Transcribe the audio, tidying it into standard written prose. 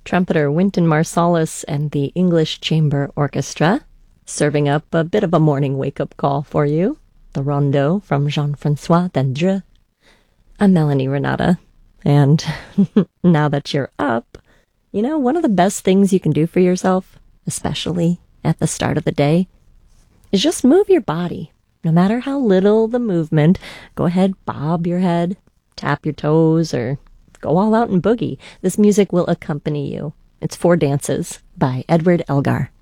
trumpeter Wynton Marsalis and the English Chamber Orchestra, serving up a bit of a morning wake-up call for you. The Rondeau from Jean-François Dandreux. I'm Melanie Renata, and now that you're up, you know, one of the best things you can do for yourself, especially at the start of the day, is just move your body. No matter how little the movement, go ahead, bob your head, tap your toes, or go all out and boogie. This music will accompany you. It's Four Dances by Edward Elgar.